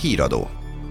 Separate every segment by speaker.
Speaker 1: Híradó.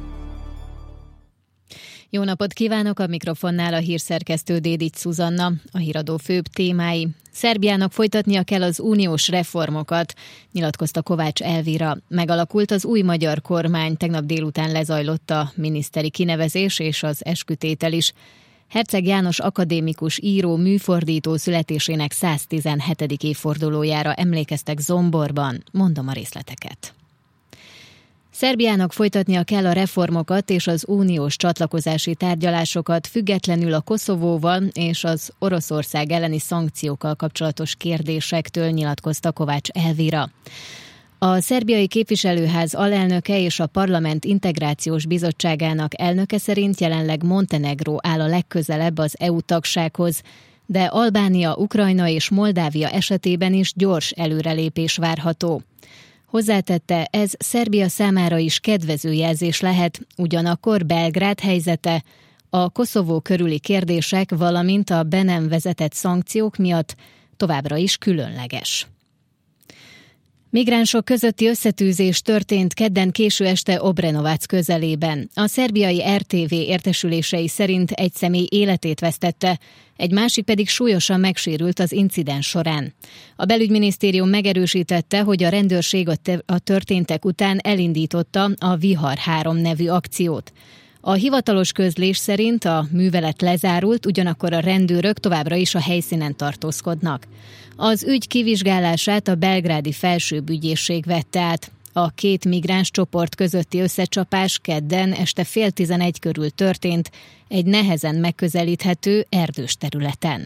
Speaker 2: Jó napot kívánok, a mikrofonnál a hírszerkesztő Dédics Zuzanna. A Híradó főbb témái. Szerbiának folytatnia kell az uniós reformokat, nyilatkozta Kovács Elvira. Megalakult az új magyar kormány, tegnap délután lezajlott a miniszteri kinevezés és az eskütétel is. Herceg János akadémikus író, műfordító születésének 117. évfordulójára emlékeztek Zomborban. Mondom a részleteket. Szerbiának folytatnia kell a reformokat és az uniós csatlakozási tárgyalásokat, függetlenül a Koszovóval és az Oroszország elleni szankciókkal kapcsolatos kérdésektől, nyilatkozta Kovács Elvira. A szerbiai képviselőház alelnöke és a Parlament Integrációs Bizottságának elnöke szerint jelenleg Montenegró áll a legközelebb az EU tagsághoz, de Albánia, Ukrajna és Moldávia esetében is gyors előrelépés várható. Hozzátette, ez Szerbia számára is kedvező jelzés lehet, ugyanakkor Belgrád helyzete a Koszovó körüli kérdések, valamint a be nem vezetett szankciók miatt továbbra is különleges. Migránsok közötti összetűzés történt kedden késő este Obrenovac közelében. A szerbiai RTV értesülései szerint egy személy életét vesztette, egy másik pedig súlyosan megsérült az incidens során. A belügyminisztérium megerősítette, hogy a rendőrség a történtek után elindította a Vihar 3 nevű akciót. A hivatalos közlés szerint a művelet lezárult, ugyanakkor a rendőrök továbbra is a helyszínen tartózkodnak. Az ügy kivizsgálását a belgrádi felsőbb ügyészség vette át. A két migráns csoport közötti összecsapás kedden este 10:30 körül történt, egy nehezen megközelíthető erdős területen.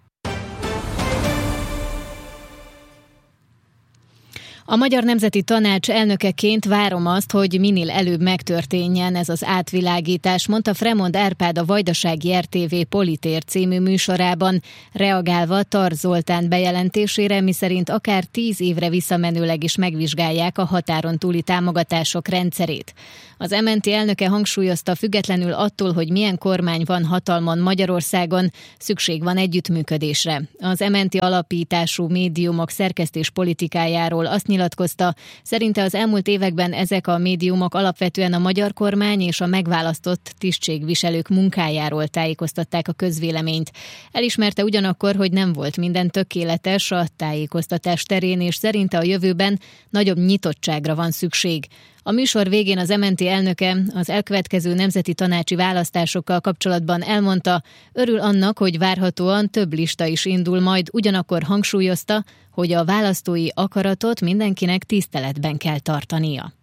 Speaker 2: A Magyar Nemzeti Tanács elnökeként várom azt, hogy minél előbb megtörténjen ez az átvilágítás, mondta Fremond Árpád a Vajdasági RTV Politér című műsorában, reagálva Tar Zoltán bejelentésére, miszerint akár 10 évre visszamenőleg is megvizsgálják a határon túli támogatások rendszerét. Az MNT elnöke hangsúlyozta, függetlenül attól, hogy milyen kormány van hatalmon Magyarországon, szükség van együttműködésre. Az MNT alapítású médiumok szerkesztés politikájáról azt nyilatkozta, szerinte az elmúlt években ezek a médiumok alapvetően a magyar kormány és a megválasztott tisztségviselők munkájáról tájékoztatták a közvéleményt. Elismerte ugyanakkor, hogy nem volt minden tökéletes a tájékoztatás terén, és szerinte a jövőben nagyobb nyitottságra van szükség. A műsor végén az MNT elnöke az elkövetkező nemzeti tanácsi választásokkal kapcsolatban elmondta, örül annak, hogy várhatóan több lista is indul majd, ugyanakkor hangsúlyozta, hogy a választói akaratot mindenkinek tiszteletben kell tartania.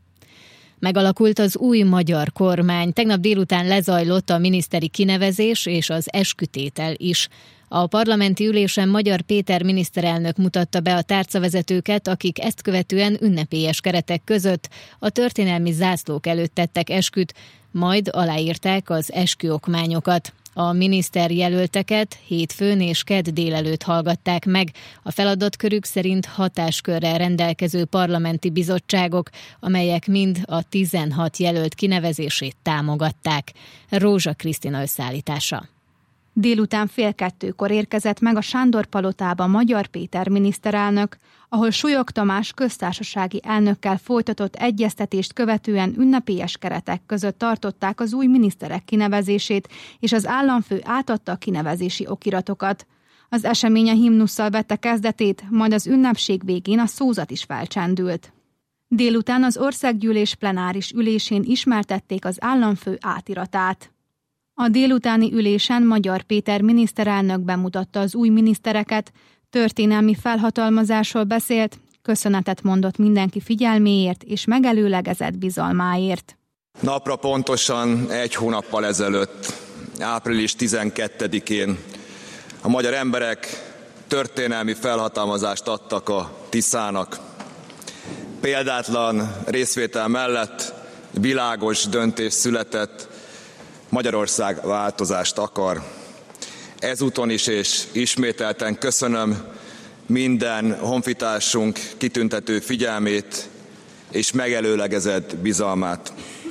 Speaker 2: Megalakult az új magyar kormány. Tegnap délután lezajlott a miniszteri kinevezés és az eskütétel is. A parlamenti ülésen Magyar Péter miniszterelnök mutatta be a tárcavezetőket, akik ezt követően ünnepélyes keretek között a történelmi zászlók előtt tettek esküt, majd aláírták az esküokmányokat. A miniszterjelölteket hétfőn és kedd délelőtt hallgatták meg, a feladatkörük szerint hatáskörrel rendelkező parlamenti bizottságok, amelyek mind a 16 jelölt kinevezését támogatták. Rózsa Krisztina összeállítása.
Speaker 3: Délután 1:30 érkezett meg a Sándor-palotába Magyar Péter miniszterelnök, ahol Súlyog Tamás köztársasági elnökkel folytatott egyeztetést követően ünnepélyes keretek között tartották az új miniszterek kinevezését, és az államfő átadta a kinevezési okiratokat. Az esemény a himnusszal vette kezdetét, majd az ünnepség végén a szózat is felcsendült. Délután az országgyűlés plenáris ülésén ismertették az államfő átiratát. A délutáni ülésen Magyar Péter miniszterelnök bemutatta az új minisztereket, történelmi felhatalmazásról beszélt, köszönetet mondott mindenki figyelméért és megelőlegezett bizalmáért.
Speaker 4: Napra pontosan 1 hónappal ezelőtt, április 12-én a magyar emberek történelmi felhatalmazást adtak a Tiszának. Példátlan részvétel mellett világos döntés született, Magyarország változást akar. Ezúton is és ismételten köszönöm minden honfitársunk kitüntető figyelmét és megelőlegezett bizalmát.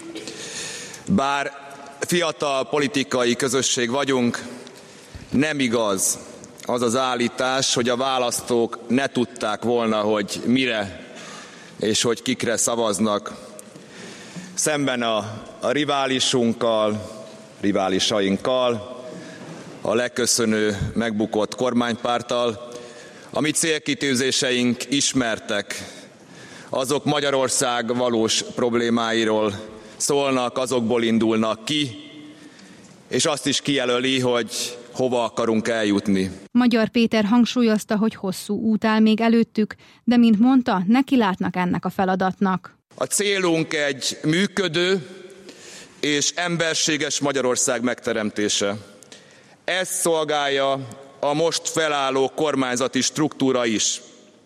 Speaker 4: Bár fiatal politikai közösség vagyunk, nem igaz az az állítás, hogy a választók ne tudták volna, hogy mire és hogy kikre szavaznak. szemben a riválisainkkal, a leköszönő, megbukott kormánypárttal. A mi célkitűzéseink ismertek, azok Magyarország valós problémáiról szólnak, azokból indulnak ki, és azt is kijelöli, hogy hova akarunk eljutni.
Speaker 3: Magyar Péter hangsúlyozta, hogy hosszú út áll még előttük, de mint mondta, nekilátnak ennek a feladatnak.
Speaker 4: A célunk egy működő és emberséges Magyarország megteremtése. Ezt szolgálja a most felálló kormányzati struktúra is.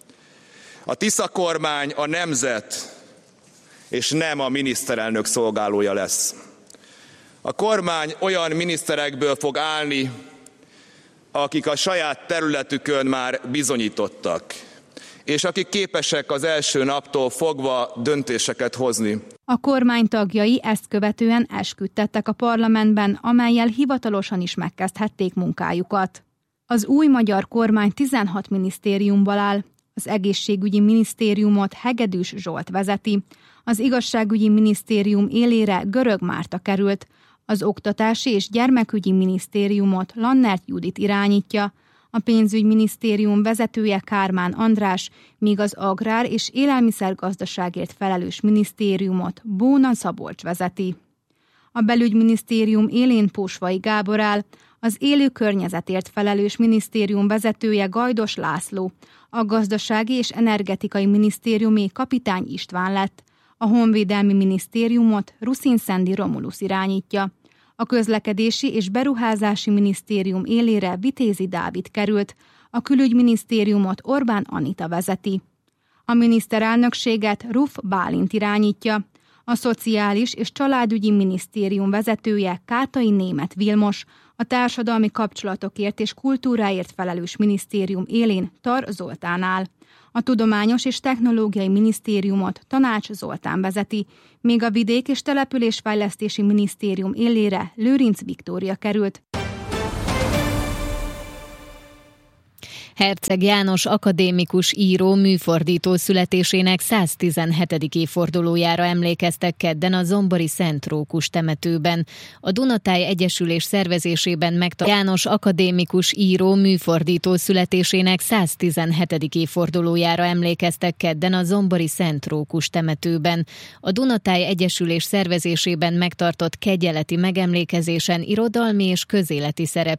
Speaker 4: A Tisza kormány a nemzet és nem a miniszterelnök szolgálója lesz. A kormány olyan miniszterekből fog állni, akik a saját területükön már bizonyítottak, és akik képesek az első naptól fogva döntéseket hozni.
Speaker 3: A kormány tagjai ezt követően esküt tettek a parlamentben, amellyel hivatalosan is megkezdhették munkájukat. Az új magyar kormány 16 minisztériumból áll. Az egészségügyi minisztériumot Hegedűs Zsolt vezeti, az igazságügyi minisztérium élére Görög Márta került, az oktatási és gyermekügyi minisztériumot Lannert Judit irányítja, a pénzügyminisztérium vezetője Kármán András, míg az agrár- és élelmiszergazdaságért felelős minisztériumot Bóna Szabolcs vezeti. A belügyminisztérium élén Pósvai Gábor áll, az élő környezetért felelős minisztérium vezetője Gajdos László, a gazdasági és energetikai minisztériumé Kapitány István lett, a honvédelmi minisztériumot Ruszin Szendi Romulusz irányítja, a közlekedési és beruházási minisztérium élére Vitézi Dávid került, a külügyminisztériumot Orbán Anita vezeti. A miniszterelnökséget Ruf Bálint irányítja, a szociális és családügyi minisztérium vezetője Kátai Németh Vilmos, a társadalmi kapcsolatokért és kultúráért felelős minisztérium élén Tar Zoltán áll. A tudományos és technológiai minisztériumot Tanács Zoltán vezeti, míg a vidék- és településfejlesztési minisztérium élére Lőrinc Viktória került.
Speaker 2: Herceg János akadémikus író műfordító születésének 117. évfordulójára emlékeztek kedden a zombori Szent Rókus temetőben. A Dunatáj Egyesülés szervezésében János akadémikus író műfordító születésének 117. évfordulójára emlékeztek kedden a zombori Szent Rókus temetőben. A Dunatáj Egyesülés szervezésében megtartott kegyeleti megemlékezésen irodalmi és közéleti szerep